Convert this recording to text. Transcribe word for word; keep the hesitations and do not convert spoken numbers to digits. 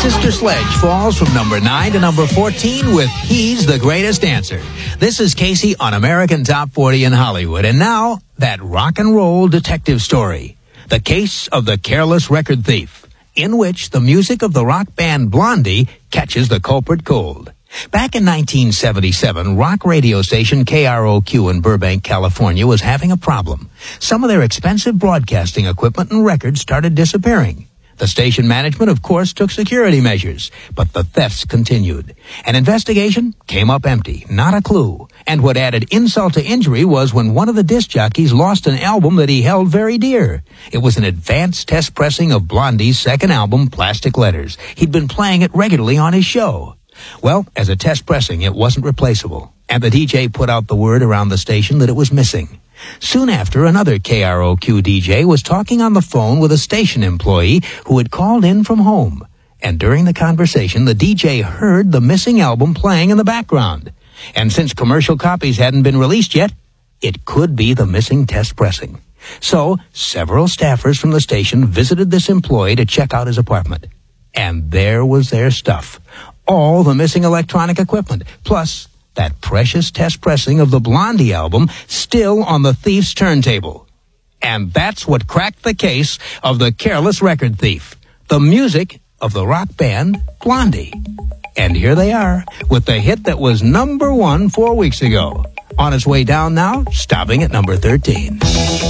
Sister Sledge falls from number nine to number fourteen with He's the Greatest Dancer. This is Casey on American Top forty in Hollywood. And now, that rock and roll detective story. The Case of the Careless Record Thief, in which the music of the rock band Blondie catches the culprit cold. Back in nineteen seventy-seven, rock radio station K R O Q in Burbank, California was having a problem. Some of their expensive broadcasting equipment and records started disappearing. The station management, of course, took security measures, but the thefts continued. An investigation came up empty, not a clue. And what added insult to injury was when one of the disc jockeys lost an album that he held very dear. It was an advanced test pressing of Blondie's second album, Plastic Letters. He'd been playing it regularly on his show. Well, as a test pressing, it wasn't replaceable, and the D J put out the word around the station that it was missing. Soon after, another K R O Q D J was talking on the phone with a station employee who had called in from home. And during the conversation, the D J heard the missing album playing in the background. And since commercial copies hadn't been released yet, it could be the missing test pressing. So, several staffers from the station visited this employee to check out his apartment. And there was their stuff. All the missing electronic equipment, plus that precious test pressing of the Blondie album still on the thief's turntable. And that's what cracked the case of the careless record thief, the music of the rock band Blondie. And here they are, with the hit that was number one four weeks ago. On its way down now, stopping at number thirteen.